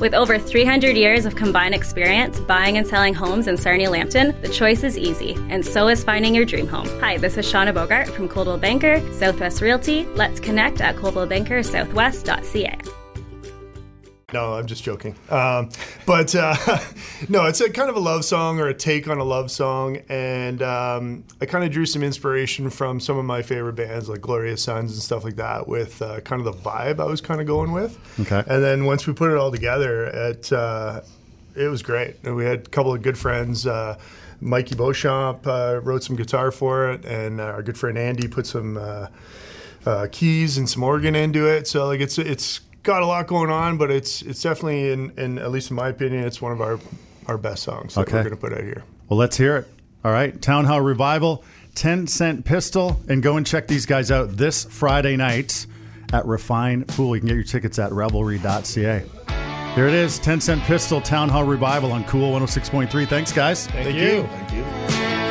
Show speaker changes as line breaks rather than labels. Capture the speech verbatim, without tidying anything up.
With over three hundred years of combined experience buying and selling homes in Sarnia-Lambton, the choice is easy, and so is finding your dream home. Hi, this is Shauna Bogart from Coldwell Banker, Southwest Realty. Let's connect at coldwell banker southwest dot c a.
No, I'm just joking. Um, but uh, no, it's a kind of a love song or a take on a love song. And um, I kind of drew some inspiration from some of my favorite bands like Glorious Sons and stuff like that with uh, kind of the vibe I was kind of going with.
Okay.
And then once we put it all together, it, uh, it was great. And we had a couple of good friends. Uh, Mikey Beauchamp uh, wrote some guitar for it. And our good friend Andy put some uh, uh, keys and some organ into it. So like it's it's... got a lot going on, but it's it's definitely, in, in at least in my opinion, it's one of our, our best songs that
okay.
we're going to put out here.
Well, let's hear it. All right, Town Hall Revival, ten cent Pistol, and go and check these guys out this Friday night at Refine Fool. You can get your tickets at revelry dot c a. Here it is, ten cent Pistol, Town Hall Revival on Cool one oh six point three. Thanks, guys.
Thank, Thank
you.
you.
Thank you.